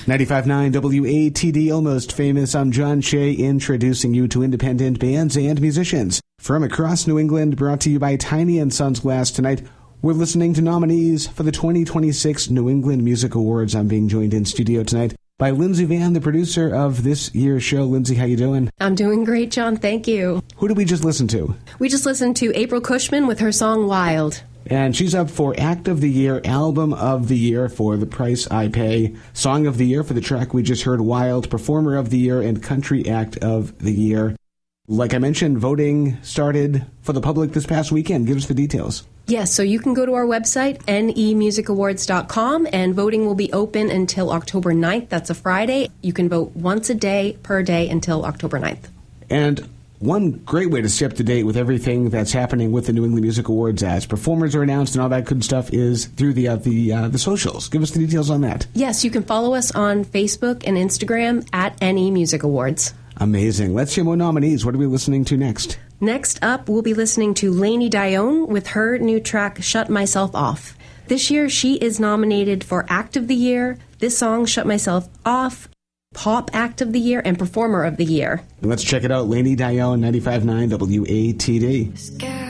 95.9 WATD, Almost Famous. I'm John Shea, introducing you to independent bands and musicians from across New England, brought to you by Tiny & Sons Glass. Tonight, we're listening to nominees for the 2026 New England Music Awards. I'm being joined in studio tonight by Lindsay Vann, the producer of this year's show. Lindsay, how you doing? I'm doing great, John. Thank you. Who did we just listen to? We just listened to April Cushman with her song Wild. And she's up for Act of the Year, Album of the Year for The Price I Pay, Song of the Year for the track we just heard, Wild, Performer of the Year, and Country Act of the Year. Like I mentioned, voting started for the public this past weekend. Give us the details. Yes, so you can go to our website, nemusicawards.com, and voting will be open until October 9th. That's a Friday. You can vote once a day per day until October 9th. And one great way to stay up to date with everything that's happening with the New England Music Awards as performers are announced and all that good stuff is through the socials. Give us the details on that. Yes, you can follow us on Facebook and Instagram at NE Music Awards. Amazing. Let's hear more nominees. What are we listening to next? Next up, we'll be listening to Lainey Dione with her new track, Shut Myself Off. This year, she is nominated for Act of the Year. This song, Shut Myself Off, Pop Act of the Year, and Performer of the Year. Let's check it out. Lainey Dione, 95.9 WATD.